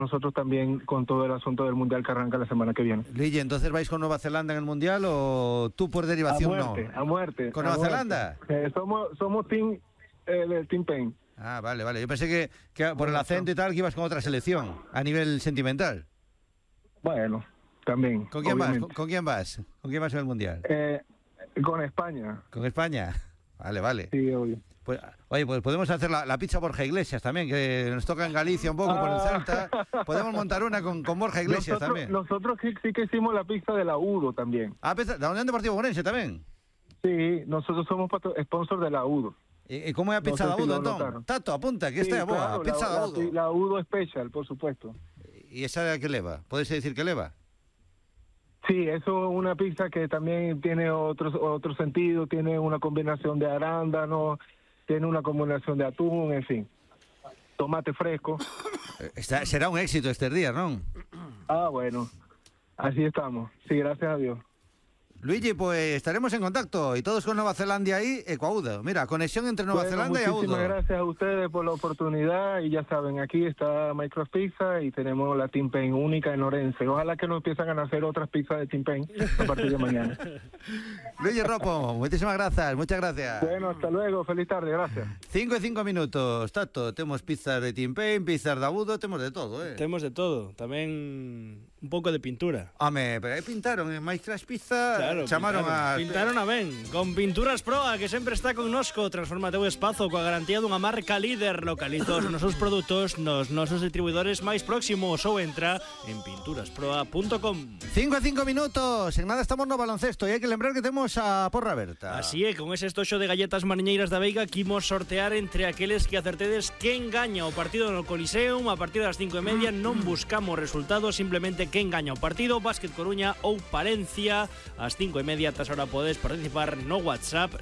nosotros también con todo el asunto del Mundial que arranca la semana que viene. Luigi, ¿entonces vais con Nueva Zelanda en el Mundial o tú por derivación no? A muerte. ¿Con Nueva Zelanda? Somos team, del Team Paine. Ah, vale. Yo pensé que por el acento y tal que ibas con otra selección, a nivel sentimental. Bueno, también. ¿Con quién vas? ¿Con quién vas? ¿Con quién vas en el Mundial? Con España. ¿Con España? Vale. Sí, obvio. Pues, oye, pues podemos hacer la pizza Borja Iglesias también, que nos toca en Galicia un poco por el Celta. Podemos montar una con Borja Iglesias también. Nosotros sí que hicimos la pizza de la UDO también. Ah, ¿la Unión Deportiva Ourense también? Sí, nosotros somos sponsor de la UDO. ¿Y cómo es la pizza de UDO, entonces? Tato, apunta, que está boa, claro, pizza de UDO. La UDO Special, por supuesto. ¿Y esa qué leva? ¿Puedes decir que leva? Sí, eso es una pizza que también tiene otro sentido, tiene una combinación de arándano, tiene una combinación de atún, en fin. Tomate fresco. Será un éxito estos días, ¿no? Ah, bueno. Así estamos. Sí, gracias a Dios. Luigi, pues estaremos en contacto y todos con Nueva Zelanda ahí, Ecuaudo. Mira, conexión entre Nueva Zelanda y Audo. Muchísimas gracias a ustedes por la oportunidad y ya saben, aquí está Microsoft Pizza y tenemos la Team Paine única en Orense. Ojalá que nos empiezan a hacer otras pizzas de Team Paine a partir de mañana. Luigi Ropo, muchísimas gracias, muchas gracias. Bueno, hasta luego, feliz tarde, gracias. 5 y 5 minutos, Tato, tenemos pizzas de Team Paine, pizzas de Audo, tenemos de todo, Tenemos de todo, tamén un pouco de pintura. Home, pero aí pintaron en Microsoft Pizza, claro, pintaron a ben. Con Pinturas Proa, que sempre está connosco, transforma teu espazo coa garantía dunha marca líder. Localiza os nosos produtos nos nosos distribuidores máis próximos ou entra en pinturasproa.com. 5 e 5 minutos, en nada estamos no baloncesto e hai que lembrar que temos a porra aberta. Así é, con ese estoxo de galletas mariñeiras da Veiga que imos sortear entre aqueles que acertedes quen gaña o partido no Coliseum a partir das 5:30. Non buscamos resultados, simplemente quen gaña o partido, Básquet Coruña ou Palencia. Ás 5:30 tas hora podes participar no WhatsApp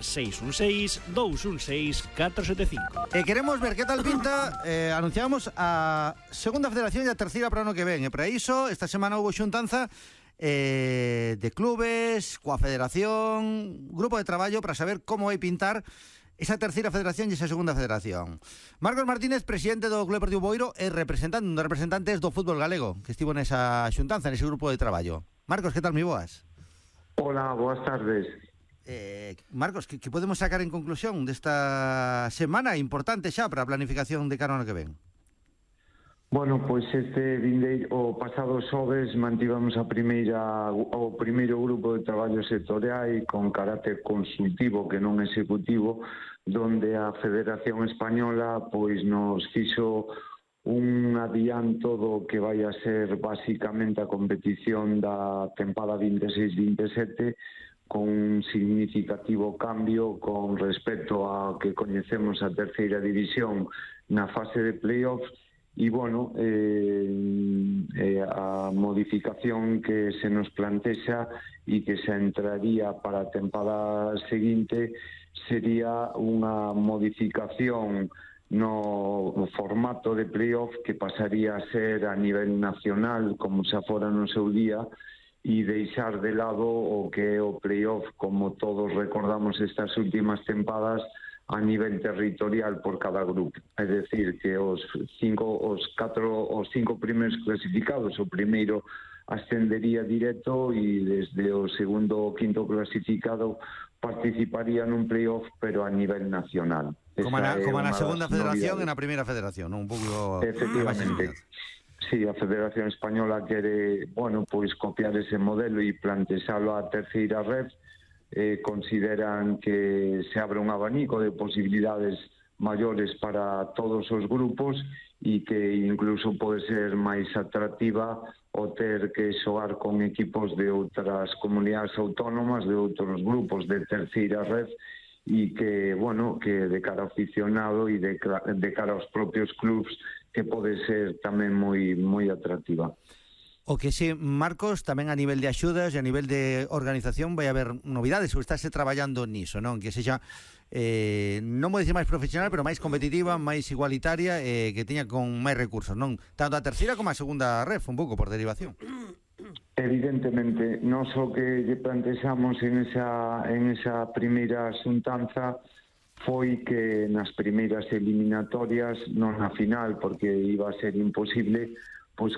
616-216-475. E queremos ver que tal pinta. Anunciamos a segunda federación e a terceira para o ano que ven. E para iso, esta semana houve xuntanza de clubes, coa federación, grupo de traballo para saber como vai pintar esa terceira federación e esa segunda federación. Marcos Martínez, presidente do Club Deportivo Boiro e un dos representantes do fútbol galego que estivo nesa xuntanza, nese grupo de traballo. Marcos, que tal, mi boas? Hola, boas tardes. Marcos, que podemos sacar en conclusión desta semana importante xa para a planificación de cara ao ano que ven? Bueno, pois o pasado xoves mantivamos o primeiro grupo de traballo sectorial con carácter consultivo que non executivo, donde a Federación Española pois nos fixo un adianto do que vai a ser basicamente a competición da tempada 26-27 con un significativo cambio con respecto a que coñecemos a terceira división na fase de playoffs. E, bueno, a modificación que se nos plantexa e que se entraría para a tempada seguinte sería unha modificación no formato de playoff que pasaría a ser a nivel nacional, como xa fora no seu día, e deixar de lado o que é o playoff, como todos recordamos estas últimas tempadas, a nivel territorial por cada grupo. É dicir, que os cinco primeiros clasificados, o primeiro ascendería directo e desde o segundo ou quinto clasificado participaría nun playoff, pero a nivel nacional. Como na segunda federación e na primeira federación, non? Un pouco... Efectivamente. Sí, a Federación Española quere, bueno, pois copiar ese modelo e plantexalo a terceira red. Consideran que se abre un abanico de posibilidades maiores para todos os grupos e que incluso pode ser máis atractiva o ter que xogar con equipos de outras comunidades autónomas, de outros grupos de terceira red e que, bueno, que de cara ao aficionado e de cara aos propios clubs que pode ser tamén moi atractiva. O que sí, Marcos, tamén a nivel de axudas e a nivel de organización vai haber novidades, ou estáse traballando niso, non? Que sexa, non vou dicir máis profesional, pero máis competitiva, máis igualitaria, que teña con máis recursos, non? Tanto a terceira como a segunda ref, un pouco por derivación. Evidentemente, nós o que lle plantexamos en esa primeira xuntanza foi que nas primeiras eliminatorias, non na final, porque iba a ser imposible,